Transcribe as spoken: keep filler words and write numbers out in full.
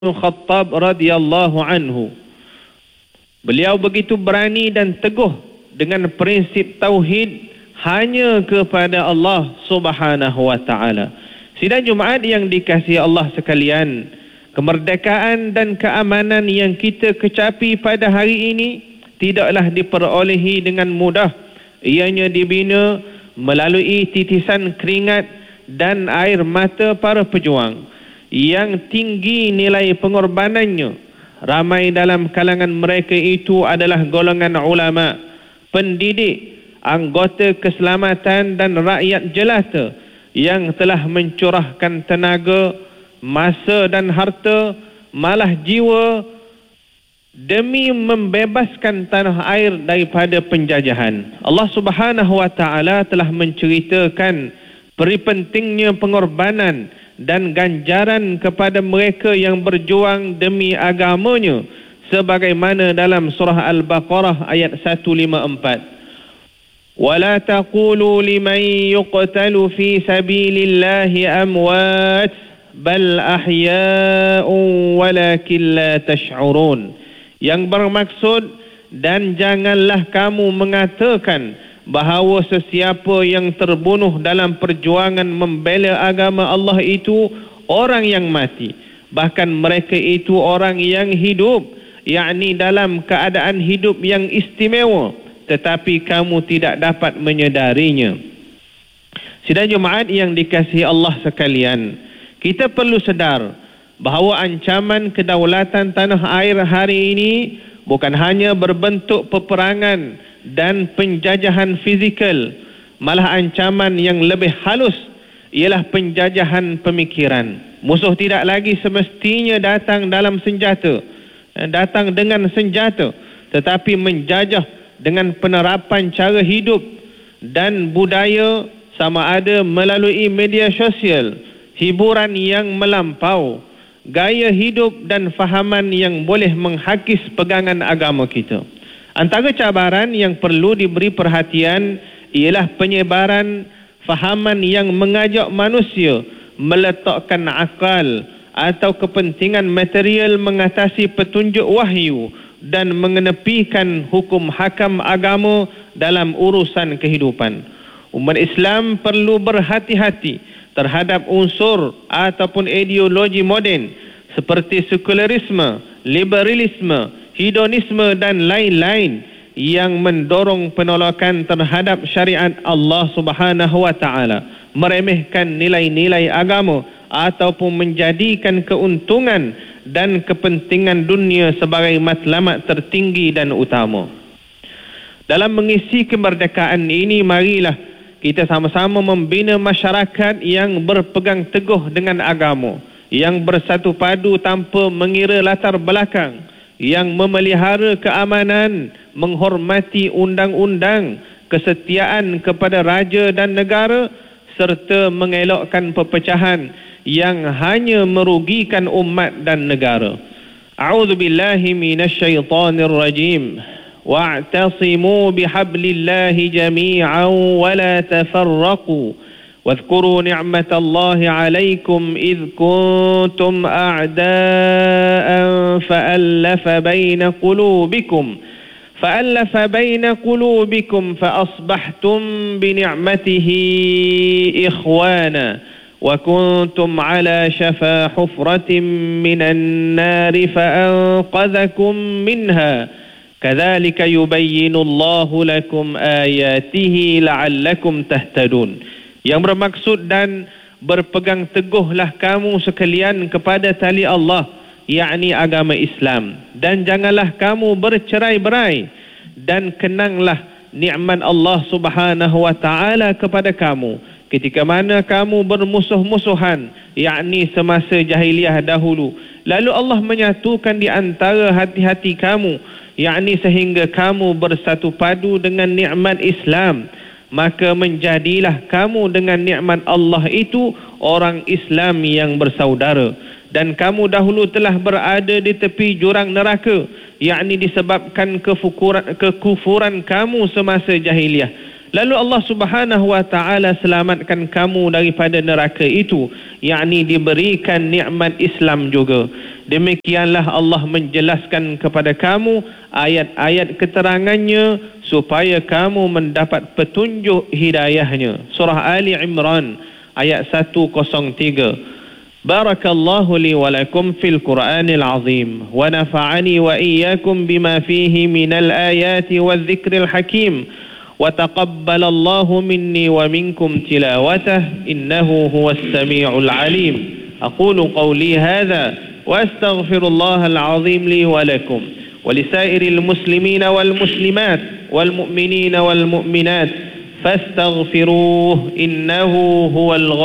Khattab radhiyallahu anhu. Beliau begitu berani dan teguh dengan prinsip tauhid hanya kepada Allah Subhanahu wa taala. Sidang Jumaat yang dikasihi Allah sekalian, kemerdekaan dan keamanan yang kita kecapi pada hari ini tidaklah diperolehi dengan mudah. Ianya dibina melalui titisan keringat dan air mata para pejuang yang tinggi nilai pengorbanannya. Ramai dalam kalangan mereka itu adalah golongan ulama, pendidik, anggota keselamatan dan rakyat jelata yang telah mencurahkan tenaga, masa dan harta, malah jiwa demi membebaskan tanah air daripada penjajahan. Allah Subhanahu wa taala telah menceritakan peri pentingnya pengorbanan dan ganjaran kepada mereka yang berjuang demi agamanya sebagaimana dalam surah Al-Baqarah ayat seratus lima puluh empat. وَلَا تَقُولُوا لِمَنْ يُقْتَلُ فِي سَبِيلِ اللَّهِ أَمْوَاتٌ بَلْ أَحْيَاءٌ وَلَكِنْ لَا تَشْعُرُونَ. Yang bermaksud, dan janganlah kamu mengatakan bahawa sesiapa yang terbunuh dalam perjuangan membela agama Allah itu orang yang mati. Bahkan mereka itu orang yang hidup, yakni dalam keadaan hidup yang istimewa, tetapi kamu tidak dapat menyedarinya. Sidang Jumaat yang dikasihi Allah sekalian, kita perlu sedar bahawa ancaman kedaulatan tanah air hari ini bukan hanya berbentuk peperangan dan penjajahan fizikal, malah ancaman yang lebih halus ialah penjajahan pemikiran. Musuh tidak lagi semestinya datang dalam senjata, datang dengan senjata, tetapi menjajah dengan penerapan cara hidup dan budaya, sama ada melalui media sosial, hiburan yang melampau, gaya hidup dan fahaman yang boleh menghakis pegangan agama kita. Antara cabaran yang perlu diberi perhatian ialah penyebaran fahaman yang mengajak manusia meletakkan akal atau kepentingan material mengatasi petunjuk wahyu dan mengenepikan hukum hakam agama dalam urusan kehidupan. Umat Islam perlu berhati-hati terhadap unsur ataupun ideologi moden seperti sekularisme, liberalisme, hedonisme dan lain-lain yang mendorong penolakan terhadap syariat Allah Subhanahu wa taala, meremehkan nilai-nilai agama ataupun menjadikan keuntungan dan kepentingan dunia sebagai matlamat tertinggi dan utama. Dalam mengisi kemerdekaan ini, marilah kita sama-sama membina masyarakat yang berpegang teguh dengan agama, yang bersatu padu tanpa mengira latar belakang, yang memelihara keamanan, menghormati undang-undang, kesetiaan kepada raja dan negara, serta mengelakkan perpecahan yang hanya merugikan umat dan negara. A'udzu billahi minasyaitonir rajim. Wa'tasimu bihablillahi jami'an wa la tafarraqu. واذكروا نعمة الله عليكم إذ كنتم أعداء فألف بين قلوبكم فألف بين قلوبكم فأصبحتم بنعمته إخوانا وكنتم على شفا حفرة من النار فأنقذكم منها كذلك يبين الله لكم آياته لعلكم تهتدون. Yang bermaksud, dan berpegang teguhlah kamu sekalian kepada tali Allah, yakni agama Islam, dan janganlah kamu bercerai-berai, dan kenanglah nikmat Allah Subhanahu wa taala kepada kamu ketika mana kamu bermusuh-musuhan, yakni semasa jahiliah dahulu. Lalu Allah menyatukan di antara hati-hati kamu, yakni sehingga kamu bersatu padu dengan nikmat Islam. Maka menjadilah kamu dengan nikmat Allah itu orang Islam yang bersaudara. Dan kamu dahulu telah berada di tepi jurang neraka, yakni disebabkan kekufuran, kekufuran kamu semasa jahiliah. Lalu Allah Subhanahu wa taala selamatkan kamu daripada neraka itu, yakni diberikan nikmat Islam juga. Demikianlah Allah menjelaskan kepada kamu ayat-ayat keterangannya supaya kamu mendapat petunjuk hidayahnya. Surah Ali Imran ayat seratus tiga. Barakallahu li wa lakum fil Qur'anil azim wa nafa'ani wa iyyakum bima fihi minal ayati wadh dhikril hakim wa taqabbalallahu minni wa minkum tilawatah innahu huwas sami'ul alim. Aqulu qawli hadha wa astaghfirullahal azim li wa lakum wa lisairil muslimina wal muslimat wal mu'minina wal mu'minat fastaghfiruhu innahu huwal